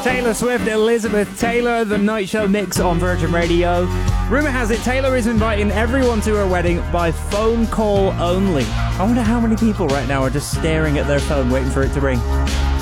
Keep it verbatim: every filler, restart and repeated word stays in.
Taylor Swift, Elizabeth Taylor, the Night Show mix on Virgin Radio. Rumour has it Taylor is inviting everyone to her wedding by phone call only. I wonder how many people right now are just staring at their phone waiting for it to ring.